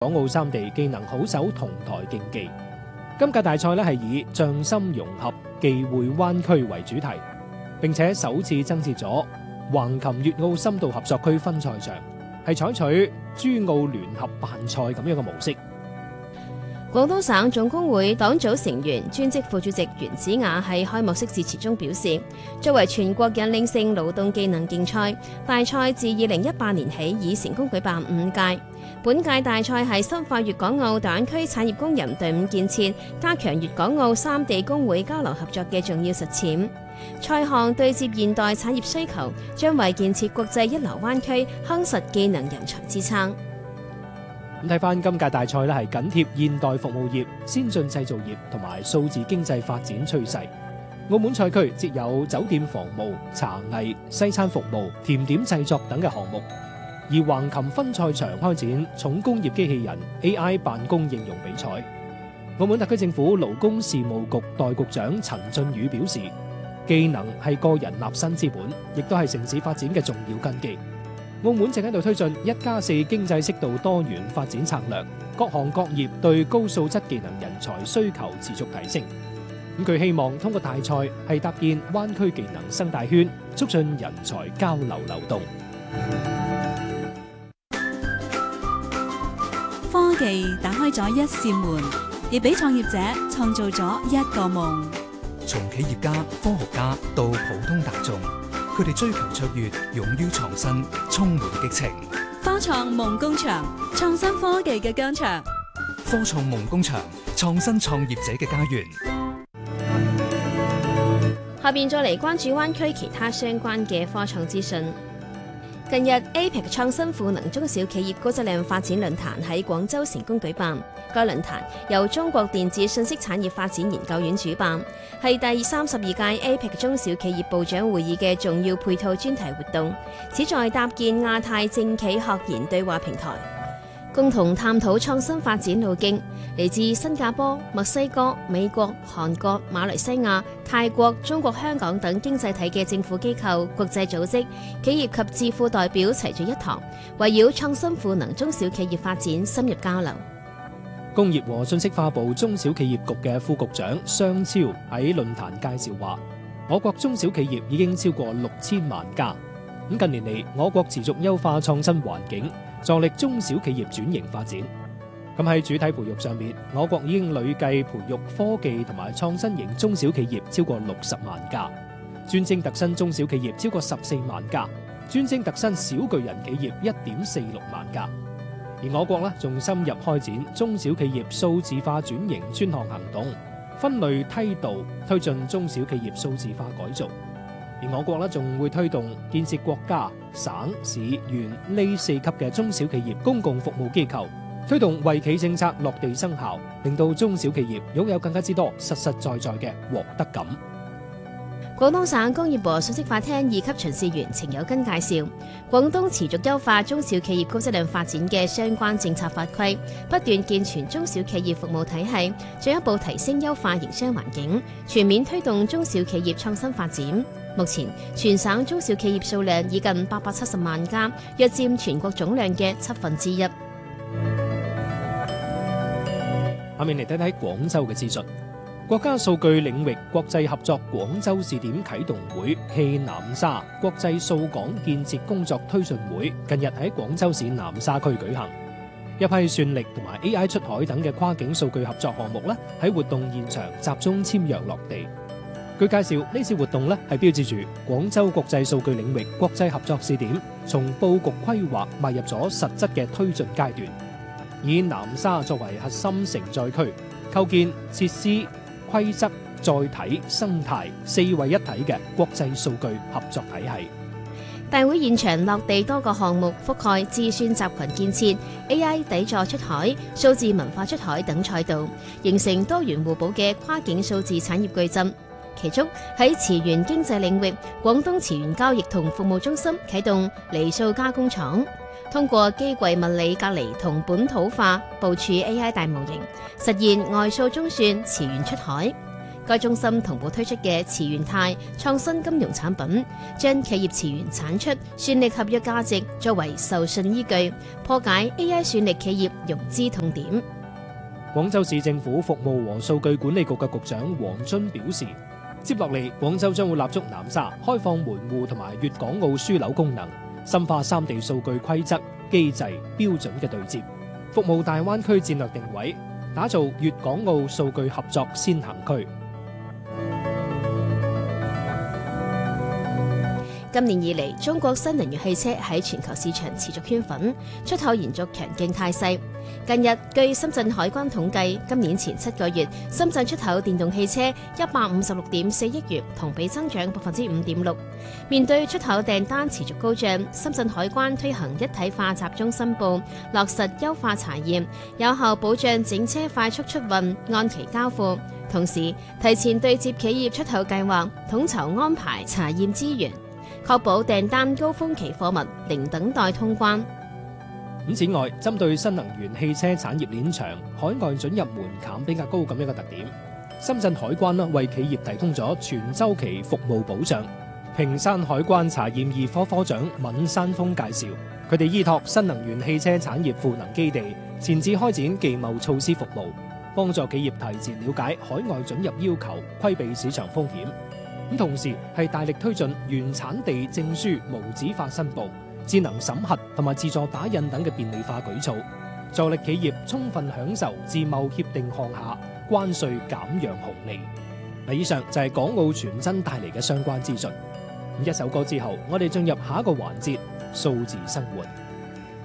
港澳三地技能好手同台競技。今屆大賽係以匠心融合技匯灣區為主題，並且首次增設咗橫琴粵澳深度合作區分賽場，係採取珠澳聯合辦賽咁樣嘅模式。 廣東省總工會黨組成員、專職副主席袁子雅喺開幕式致辭中表示，作為全國引領性勞動技能競賽，大賽自2018年起已成功舉辦5屆。本屆大賽係深化粵港澳大灣區產業工人隊伍建設，加強粵港澳三地工會交流合作嘅重要實踐。賽項對接現代產業需求，將為建設國際一流灣區夯實技能人才支撐。 咁睇翻今屆大賽咧，係緊貼現代服務業、先進製造業同埋數字經濟發展趨勢。澳門賽區設有酒店房務、茶藝、西餐服務、甜點製作等嘅項目。而橫琴分賽場開展重工業機器人 AI 辦公應用比賽。澳門特區政府勞工事務局代局長陳俊宇表示，技能係個人立身之本，亦都係城市發展嘅重要根基。澳門正喺度推進1+4經濟適度多元發展策略，各行各業對高素質技能人才需求持續提升。佢希望通過大賽係搭建灣區技能生態圈，促進人才交流流動。 科技打開咗一扇門，亦俾創業者創造咗一個夢。 從企業家、科學家到普通大眾，佢哋追求卓越，勇於創新，充滿激情。 科創夢工場，創新科技嘅疆場。 科創夢工場，創新創業者嘅家園。 下邊再嚟關注灣區其他相關嘅科創資訊。近日 APEC 創新賦能中小企業高質量發展論壇喺廣州成功舉辦。該論壇由中國電子信息產業發展研究院主辦，係第32屆 APEC 中小企業部長會議嘅重要配套專題活動，旨在搭建亞太政企學研對話平台，共同探討創新發展路徑。嚟自新加坡、墨西哥、美國、韓國、馬來西亞、泰國、中國香港等經濟體嘅政府機構、國際組織、企業及智庫代表齊聚一堂，圍繞創新賦能中小企業發展深入交流。 工業和信息化部中小企業局嘅副局長商超喺論壇介紹話，我國中小企業已經超過6000萬家。咁近年嚟，我國持續優化創新環境，助力中小企業轉型發展。咁喺主體培育上面，我國已經累計培育科技同埋創新型中小企業超過60萬家，專精特新中小企業超過14萬家，專精特新小巨人企業1.46萬家。而我國呢，仲深入開展中小企業數字化轉型專項行動，分類梯度推進中小企業數字化改造。而我國呢，仲會推動建設國家、省、市、縣呢4級嘅中小企業公共服務機構，推動惠企政策落地生效，令到中小企業擁有更加之多實實在在嘅獲得感。 廣東省工業和信息化廳2級巡視員程有根介紹，廣東持續優化中小企業高質量發展嘅相關政策法規，不斷健全中小企業服務體系，進一步提升優化營商環境，全面推動中小企業創新發展。目前，全省中小企業數量已近870萬家，約佔全國總量嘅1/7。 下面嚟睇睇廣州嘅資訊。國家數據領域國際合作廣州試點啟動會暨南沙國際數港建設工作推進會近日喺廣州市南沙區舉行，一批算力同埋 AI 出海等嘅跨境數據合作項目咧喺活動現場集中簽約落地。據介紹，呢次活動咧係標誌住廣州國際數據領域國際合作試點從佈局規劃邁入咗實質嘅推進階段，以南沙作為核心承載區，構建設施、規則、載體、生態4位一體嘅國際數據合作體系。 大會現場落地多個項目，覆蓋智算集群建設、AI 底座出海、數字文化出海等賽道，形成多元互補嘅跨境數字產業矩陣。其中喺磁源經濟領域，廣東磁源交易同服務中心啟動離數加工廠，通過機櫃物理隔離同本土化部署 AI 大模型，實現外數中算磁源出海。 該中心同步推出嘅慈元貸創新金融產品，將企業慈元產出算力合約價值作為授信依據，破解 AI 算力企業融資痛點。 廣州市政府服務和數據管理局嘅局長黃津表示，接落嚟廣州將會立足南沙，開放門戶同埋粵港澳樞紐功能，深化三地數據規則、機制、標準嘅對接，服務大灣區戰略定位，打造粵港澳數據合作先行區。 今年以嚟，中國新能源汽車喺全球市場持續圈粉，出口延續強勁態勢。近日，據深圳海關統計，今年前7個月，深圳出口電動汽車156.4億元，同比增長5.6%。面對出口訂單持續高漲，深圳海關推行一體化集中申報，落實優化查驗，有效保障整車快速出運、按期交付。同時，提前對接企業出口計劃，統籌安排查驗資源，確保訂單高峰期貨物零等待通關。 此外，針對新能源汽車產業鏈長、海外准入門檻比較高咁一個特點，深圳海關為企業提供咗全週期服務保障。坪山海關查驗2科科長閔山峰介紹，佢哋依託新能源汽車產業賦能基地，前置開展技貿措施服務，幫助企業提前了解海外准入要求，規避市場風險。同時係大力推進原產地證書無紙化申報、智能審核同埋自助打印等嘅便利化舉措，助力企業充分享受自貿協定項下關稅減讓紅利。以上就係港澳傳真帶嚟嘅相關資訊。一首歌之後，我哋進入下一個環節，數字生活。